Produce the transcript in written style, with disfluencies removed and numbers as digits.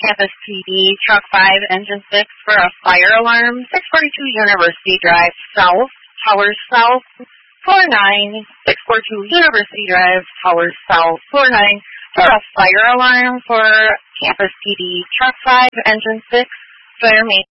Campus PD, Truck 5, Engine 6 for a fire alarm, 642 University Drive South, Towers South, 49, 642 University Drive, Towers South, 49 for a fire alarm for Campus PD, Truck 5, Engine 6, fire main.